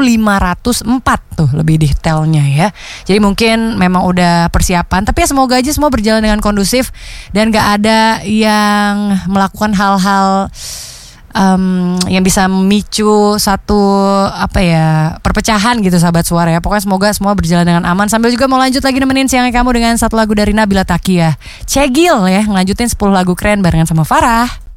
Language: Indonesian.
1504 tuh lebih detailnya ya. Jadi mungkin memang udah persiapan, tapi ya semoga aja semua berjalan dengan kondusif dan gak ada yang melakukan hal-hal yang bisa memicu satu perpecahan gitu sahabat suara ya. Pokoknya semoga semua berjalan dengan aman. Sambil juga mau lanjut lagi nemenin siangnya kamu dengan satu lagu dari Nabila Takia, Cegil ya, ngelanjutin 10 lagu keren barengan sama Farah.